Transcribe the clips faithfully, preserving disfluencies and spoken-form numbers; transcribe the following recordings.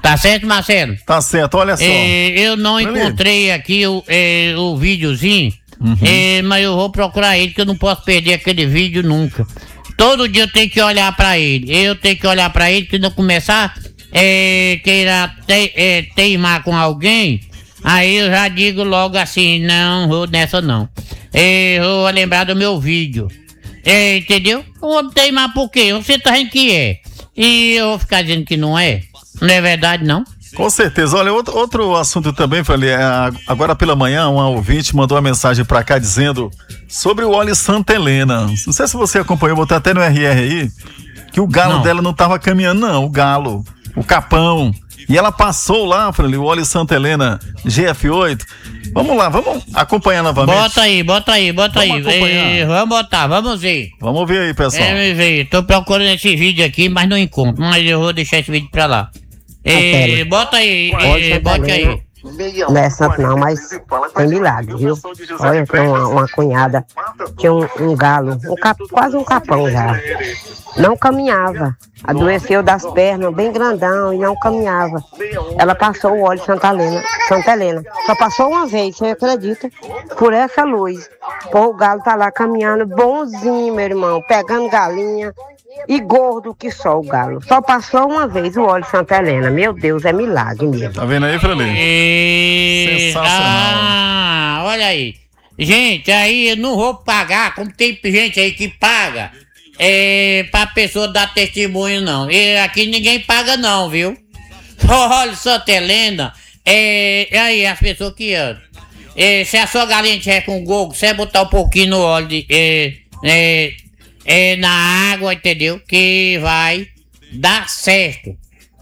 Tá certo, Marcelo? Tá certo, olha só. É, eu não encontrei aqui o, é, o videozinho, uhum. é, mas eu vou procurar ele, que eu não posso perder aquele vídeo nunca. Todo dia eu tenho que olhar pra ele. Eu tenho que olhar pra ele, que não começar é, queira te, é, teimar com alguém, aí eu já digo logo assim, não vou nessa não. É, vou lembrar do meu vídeo. É, entendeu? Eu vou teimar por quê? Você tá vendo que é. E eu vou ficar dizendo que não é. Não é verdade, não? Com certeza. Olha, outro, outro assunto também, falei, agora pela manhã, uma ouvinte mandou uma mensagem pra cá dizendo sobre o óleo Santa Helena. Não sei se você acompanhou, botou até no R R aí, que o galo não. dela não tava caminhando, não, o galo, o capão. E ela passou lá, falei, o óleo Santa Helena G F oito. Vamos lá, vamos acompanhar novamente. Bota aí, bota aí, bota vamos aí. É, vamos botar, vamos ver. Vamos ver aí, pessoal. É, ver. Tô procurando esse vídeo aqui, mas não encontro. Mas eu vou deixar esse vídeo pra lá. É, bota aí, é, bota aí. Não é santo não, mas tem milagre, viu? Olha, tem uma, uma cunhada, tinha um, um galo, um cap, quase um capão já. Não caminhava, adoeceu das pernas, bem grandão, e não caminhava. Ela passou o óleo Santa Helena, Santa Helena. Só passou uma vez, você acredita? Por essa luz. Pô, o galo tá lá caminhando bonzinho, meu irmão, pegando galinha. E gordo que só o galo. Só passou uma vez o óleo Santa Helena. Meu Deus, é milagre mesmo. Tá vendo aí, Frelê? E... Sensacional. Ah, olha aí. Gente, aí eu não vou pagar, como tem gente aí que paga, é, pra pessoa dar testemunho, não. E aqui ninguém paga, não, viu? Óleo Santa Helena, é, aí as pessoas que andam. É, se a sua galinha tiver com gogo, você botar um pouquinho no óleo de... É, é, É na água, entendeu? Que vai dar certo.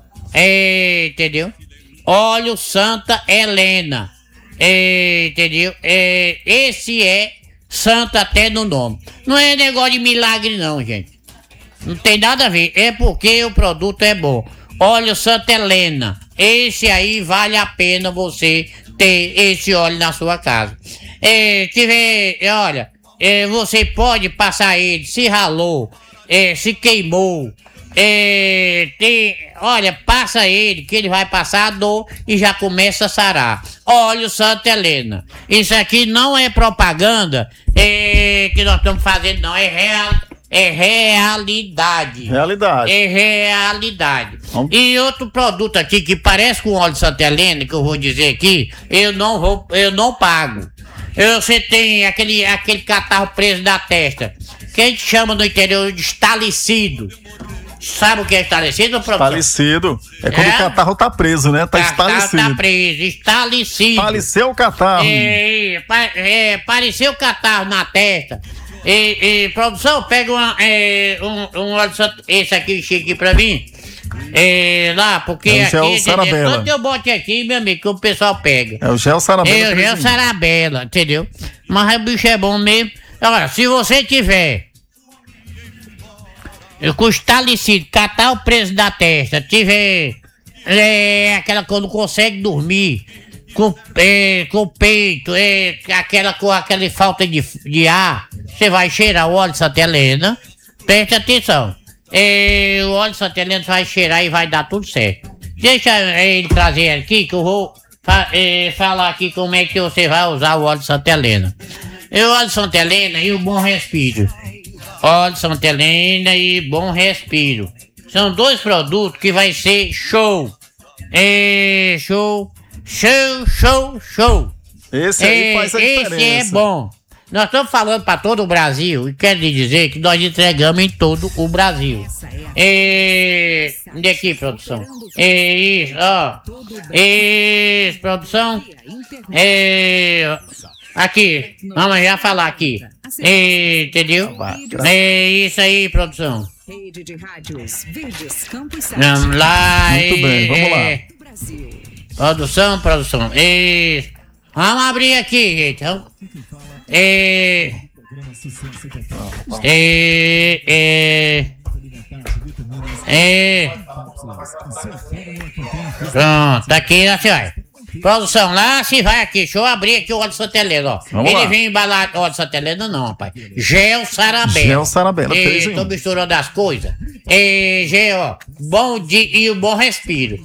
É, entendeu? Óleo Santa Helena. É, entendeu? É, esse é santo até no nome. Não é negócio de milagre não, gente. Não tem nada a ver. É porque o produto é bom. Óleo Santa Helena. Esse aí vale a pena você ter esse óleo na sua casa. É, tiver, olha... É, você pode passar ele, se ralou, é, se queimou, é, tem, olha, passa ele, que ele vai passar a dor e já começa a sarar. Óleo Santa Helena. Isso aqui não é propaganda é, que nós estamos fazendo, não, é, real, é realidade. Realidade. É realidade. Vamos. E outro produto aqui que parece com óleo Santa Helena, que eu vou dizer aqui, eu não vou, eu não pago. Você tem aquele, aquele catarro preso na testa, que a gente chama no interior de estalecido. Sabe o que é estalecido, professor? Estalecido. É quando é? o catarro tá preso, né? Tá estalecido. Tá preso, estalecido. Pareceu o catarro. É, é, pareceu o catarro na testa. E, e produção, pega uma, é, um, um óleo santo, esse aqui, aqui pra mim. É, lá, porque é o gel aqui, Sarabela. Quando eu bote aqui, meu amigo, que o pessoal pega. É o gel Sarabela. É o gel Sarabela, entendeu? Mas o bicho é bom mesmo. Agora, se você tiver com estalecido, catar o preço da testa, tiver é, aquela que não consegue dormir, com, é, com o peito, é, aquela com aquela falta de, de ar, você vai cheirar o óleo Santa Helena, preste atenção. É, o óleo Santa Helena vai cheirar e vai dar tudo certo. Deixa ele trazer aqui que eu vou fa é, falar aqui como é que você vai usar o óleo Santa Helena. E o óleo Santa Helena e o Bom Respiro. Óleo Santa Helena e Bom Respiro. São dois produtos que vai ser show. É, show, show, show, show. Esse aí é, faz a diferença. Esse é bom. Nós estamos falando para todo o Brasil e quero lhe dizer que nós entregamos em todo o Brasil. É, onde aqui, produção? É isso, ó. Isso, produção. É, aqui, vamos já falar aqui. É, entendeu? É isso aí, produção. Rede de rádios, vídeos, campos. Vamos lá. Muito bem, vamos lá. É, produção, produção. Isso. Vamos abrir aqui, gente. Vamos. É, é, é, é, pronto, aqui lá se vai. Produção, lá se vai aqui. Deixa eu abrir aqui o óleo Santa Helena, ó. Vamos Ele lá. vem embalado. Óleo Santa Helena não, rapaz. Gel Sarabela. Gel Sarabela, é, tô misturando as coisas. É, gel, ó. Bom dia e o Bom Respiro.